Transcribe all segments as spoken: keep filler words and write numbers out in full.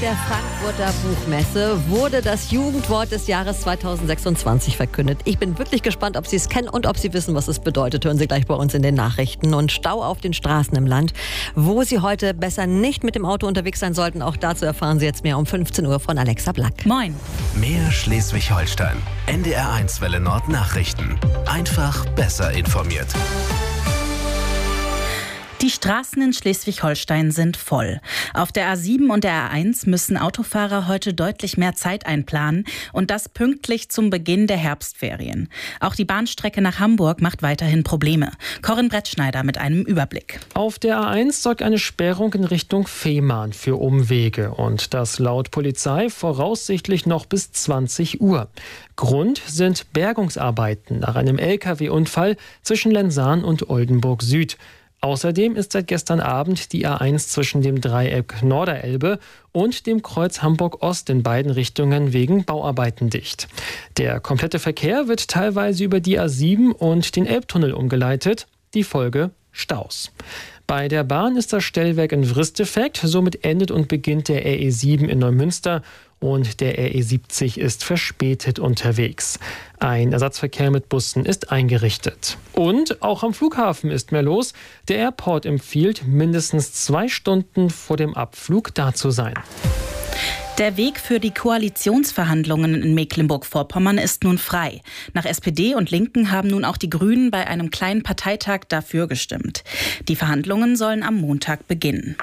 der Frankfurter Buchmesse wurde das Jugendwort des Jahres zweitausendsechsundzwanzig verkündet. Ich bin wirklich gespannt, ob Sie es kennen und ob Sie wissen, was es bedeutet. Hören Sie gleich bei uns in den Nachrichten. Und Stau auf den Straßen im Land, wo Sie heute besser nicht mit dem Auto unterwegs sein sollten. Auch dazu erfahren Sie jetzt mehr um fünfzehn Uhr von Alexa Black. Moin. Mehr Schleswig-Holstein. N D R eins Welle Nord Nachrichten. Einfach besser informiert. Die Straßen in Schleswig-Holstein sind voll. Auf der A sieben und der A eins müssen Autofahrer heute deutlich mehr Zeit einplanen und das pünktlich zum Beginn der Herbstferien. Auch die Bahnstrecke nach Hamburg macht weiterhin Probleme. Corinne Brettschneider mit einem Überblick. Auf der A eins sorgt eine Sperrung in Richtung Fehmarn für Umwege und das laut Polizei voraussichtlich noch bis zwanzig Uhr. Grund sind Bergungsarbeiten nach einem L K W-Unfall zwischen Lensahn und Oldenburg Süd. Außerdem ist seit gestern Abend die A eins zwischen dem Dreieck Norderelbe und dem Kreuz Hamburg-Ost in beiden Richtungen wegen Bauarbeiten dicht. Der komplette Verkehr wird teilweise über die A sieben und den Elbtunnel umgeleitet. Die Folge: Staus. Bei der Bahn ist das Stellwerk in Wrist defekt, somit endet und beginnt der R E sieben in Neumünster und der R E siebzig ist verspätet unterwegs. Ein Ersatzverkehr mit Bussen ist eingerichtet. Und auch am Flughafen ist mehr los. Der Airport empfiehlt, mindestens zwei Stunden vor dem Abflug da zu sein. Der Weg für die Koalitionsverhandlungen in Mecklenburg-Vorpommern ist nun frei. Nach S P D und Linken haben nun auch die Grünen bei einem kleinen Parteitag dafür gestimmt. Die Verhandlungen sollen am Montag beginnen.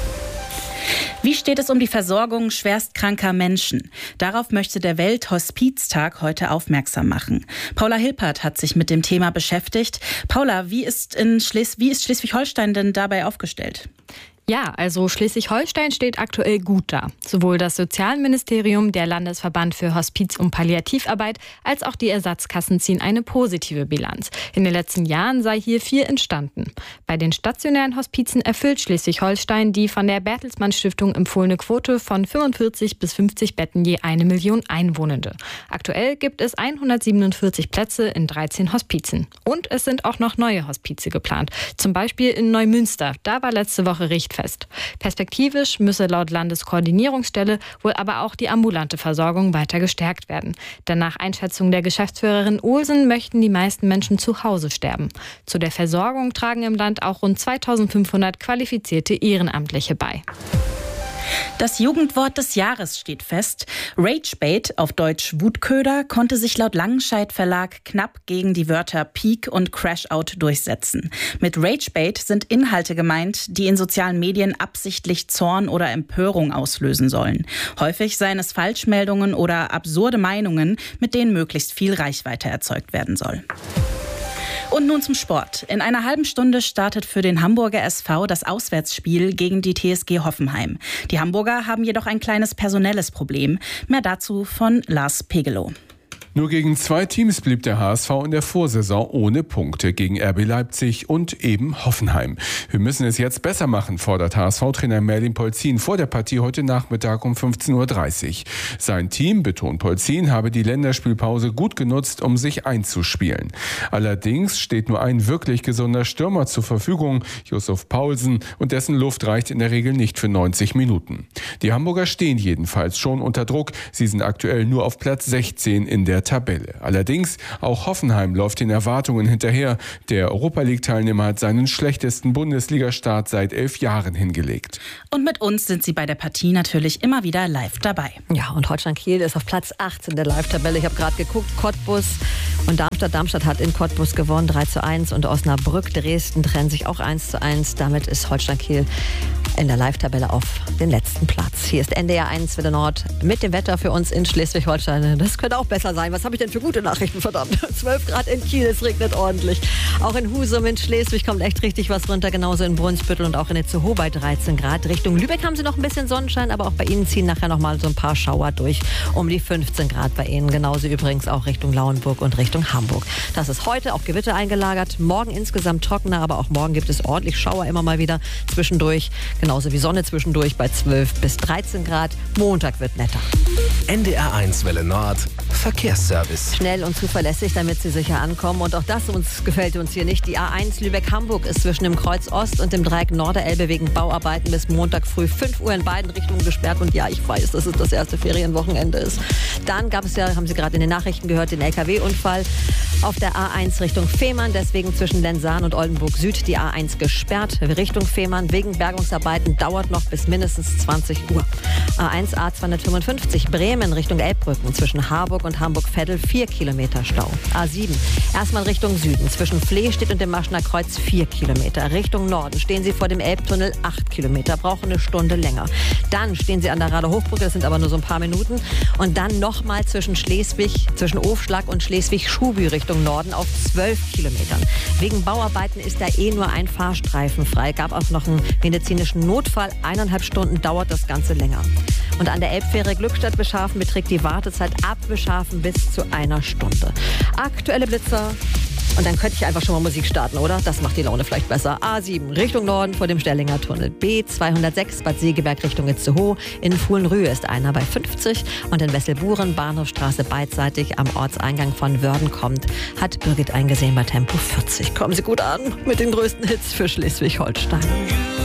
Wie steht es um die Versorgung schwerstkranker Menschen? Darauf möchte der Welthospiztag heute aufmerksam machen. Paula Hilpert hat sich mit dem Thema beschäftigt. Paula, wie ist, in Schles- wie ist Schleswig-Holstein denn dabei aufgestellt? Ja, also Schleswig-Holstein steht aktuell gut da. Sowohl das Sozialministerium, der Landesverband für Hospiz- und Palliativarbeit als auch die Ersatzkassen ziehen eine positive Bilanz. In den letzten Jahren sei hier viel entstanden. Bei den stationären Hospizen erfüllt Schleswig-Holstein die von der Bertelsmann Stiftung empfohlene Quote von fünfundvierzig bis fünfzig Betten je eine Million Einwohnende. Aktuell gibt es hundertsiebenundvierzig Plätze in dreizehn Hospizen. Und es sind auch noch neue Hospize geplant. Zum Beispiel in Neumünster. Da war letzte Woche Richtfest. Perspektivisch müsse laut Landeskoordinierungsstelle wohl aber auch die ambulante Versorgung weiter gestärkt werden. Denn nach Einschätzung der Geschäftsführerin Olsen möchten die meisten Menschen zu Hause sterben. Zu der Versorgung tragen im Land auch rund zweitausendfünfhundert qualifizierte Ehrenamtliche bei. Das Jugendwort des Jahres steht fest. Ragebait, auf Deutsch Wutköder, konnte sich laut Langenscheidt Verlag knapp gegen die Wörter Peak und Crashout durchsetzen. Mit Ragebait sind Inhalte gemeint, die in sozialen Medien absichtlich Zorn oder Empörung auslösen sollen. Häufig seien es Falschmeldungen oder absurde Meinungen, mit denen möglichst viel Reichweite erzeugt werden soll. Und nun zum Sport. In einer halben Stunde startet für den Hamburger S V das Auswärtsspiel gegen die T S G Hoffenheim. Die Hamburger haben jedoch ein kleines personelles Problem. Mehr dazu von Lars Pegelow. Nur gegen zwei Teams blieb der H S V in der Vorsaison ohne Punkte, gegen R B Leipzig und eben Hoffenheim. Wir müssen es jetzt besser machen, fordert H S V-Trainer Merlin Polzin vor der Partie heute Nachmittag um fünfzehn Uhr dreißig. Sein Team, betont Polzin, habe die Länderspielpause gut genutzt, um sich einzuspielen. Allerdings steht nur ein wirklich gesunder Stürmer zur Verfügung, Yusuf Paulsen, und dessen Luft reicht in der Regel nicht für neunzig Minuten. Die Hamburger stehen jedenfalls schon unter Druck. Sie sind aktuell nur auf Platz sechzehn in der Tabelle. Allerdings, auch Hoffenheim läuft den Erwartungen hinterher. Der Europa-League-Teilnehmer hat seinen schlechtesten Bundesliga-Start seit elf Jahren hingelegt. Und mit uns sind Sie bei der Partie natürlich immer wieder live dabei. Ja, und Holstein Kiel ist auf Platz acht in der Live-Tabelle. Ich habe gerade geguckt, Cottbus und Darmstadt. Darmstadt hat in Cottbus gewonnen, drei zu eins. Und Osnabrück, Dresden trennen sich auch eins zu eins. Damit ist Holstein Kiel in der Live-Tabelle auf den letzten Platz. Hier ist N D R eins Welle Nord mit dem Wetter für uns in Schleswig-Holstein. Das könnte auch besser sein. Was habe ich denn für gute Nachrichten, verdammt? zwölf Grad in Kiel, es regnet ordentlich. Auch in Husum in Schleswig kommt echt richtig was runter, genauso in Brunsbüttel und auch in Itzehoe bei dreizehn Grad. Richtung Lübeck haben sie noch ein bisschen Sonnenschein, aber auch bei Ihnen ziehen nachher noch mal so ein paar Schauer durch, um die fünfzehn Grad bei Ihnen. Genauso übrigens auch Richtung Lauenburg und Richtung Hamburg. Das ist heute auch Gewitter eingelagert, morgen insgesamt trockener, aber auch morgen gibt es ordentlich Schauer immer mal wieder zwischendurch. Genau Genauso wie Sonne zwischendurch bei zwölf bis dreizehn Grad. Montag wird netter. N D R eins Welle Nord Verkehrsservice. Schnell und zuverlässig, damit Sie sicher ankommen. Und auch das uns gefällt uns hier nicht. Die A eins Lübeck-Hamburg ist zwischen dem Kreuz Ost und dem Dreieck Norderelbe wegen Bauarbeiten bis Montag früh fünf Uhr in beiden Richtungen gesperrt. Und ja, ich weiß, dass es das erste Ferienwochenende ist. Dann gab es ja, haben Sie gerade in den Nachrichten gehört, den L K W-Unfall auf der A eins Richtung Fehmarn. Deswegen zwischen Lensahn und Oldenburg Süd die A eins gesperrt. Richtung Fehmarn wegen Bergungsarbeiten dauert noch bis mindestens zwanzig Uhr. A eins A zweihundertfünfundfünfzig Bremen Richtung Elbbrücken zwischen Harburg und Hamburg-Veddel vier Kilometer Stau. A sieben erstmal Richtung Süden zwischen Flehstedt und dem Maschner Kreuz vier Kilometer. Richtung Norden stehen Sie vor dem Elbtunnel acht Kilometer, brauchen eine Stunde länger. Dann stehen Sie an der Rader Hochbrücke, das sind aber nur so ein paar Minuten. Und dann nochmal zwischen Schleswig, zwischen Ofschlag und Schleswig-Schubü Richtung Norden auf zwölf Kilometern. Wegen Bauarbeiten ist da eh nur ein Fahrstreifen frei. Gab auch noch einen medizinischen Notfall. Eineinhalb Stunden dauert das Ganze länger. Und an der Elbfähre Glückstadt-Beschafen beträgt die Wartezeit ab Beschafen bis zu einer Stunde. Aktuelle Blitzer. Und dann könnte ich einfach schon mal Musik starten, oder? Das macht die Laune vielleicht besser. A sieben Richtung Norden vor dem Stellinger Tunnel. B zweihundertsechs Bad Segeberg Richtung Itzehoe. In Fuhlenrühe ist einer bei fünfzig. Und in Wesselburen Bahnhofstraße beidseitig am Ortseingang von Wörden kommt, hat Birgit eingesehen bei Tempo vierzig. Kommen Sie gut an mit den größten Hits für Schleswig-Holstein.